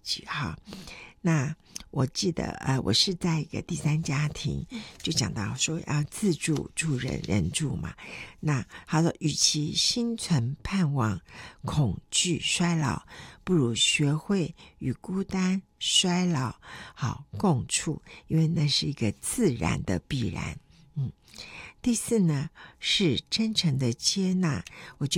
己哈。那我记得我是在一个第三家庭，就讲到说要自助助人，人助嘛。那他说，与其心存盼望，恐惧衰老，不如学会与孤单衰老好共处，因为那是一个自然的必然。第四呢，是真诚的接纳。我觉得